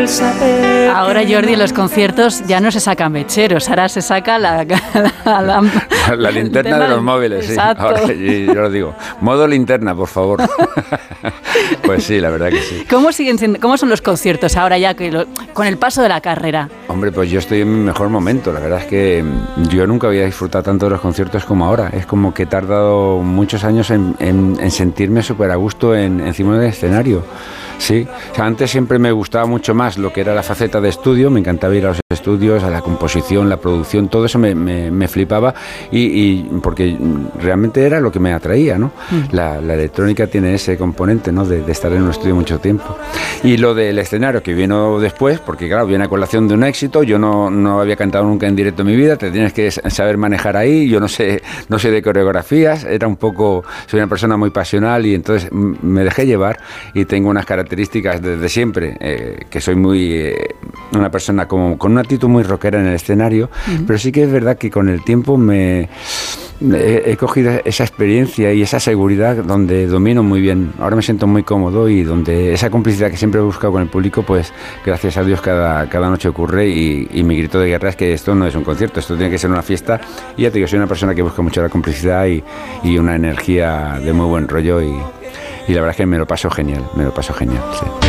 Ahora, Jordi, en los conciertos ya no se sacan mecheros, ahora se saca la linterna de los móviles, sí. Ahora, yo lo digo, modo linterna, por favor. Pues sí, la verdad que sí. ¿Cómo son los conciertos ahora ya con el paso de la carrera? Hombre, pues yo estoy en mi mejor momento. La verdad es que yo nunca había disfrutado tanto de los conciertos como ahora. Es como que he tardado muchos años en sentirme súper a gusto encima del escenario. Sí, o sea, antes siempre me gustaba mucho más lo que era la faceta de estudio, me encantaba ir a los estudios, a la composición, la producción, todo eso me flipaba y porque realmente era lo que me atraía, ¿no? La electrónica tiene ese componente, ¿no? De estar en un estudio mucho tiempo. Y lo del escenario que vino después, porque claro, viene a colación de un éxito, yo no había cantado nunca en directo en mi vida, te tienes que saber manejar ahí, yo no sé de coreografías, soy una persona muy pasional y entonces me dejé llevar y tengo unas características desde siempre, que soy una persona con una actitud muy rockera en el escenario, pero sí que es verdad que con el tiempo he cogido esa experiencia y esa seguridad donde domino muy bien. Ahora me siento muy cómodo y donde esa complicidad que siempre he buscado con el público, pues gracias a Dios cada noche ocurre y mi grito de guerra es que esto no es un concierto, esto tiene que ser una fiesta y ya te digo, soy una persona que busca mucho la complicidad y una energía de muy buen rollo y la verdad es que me lo paso genial, sí.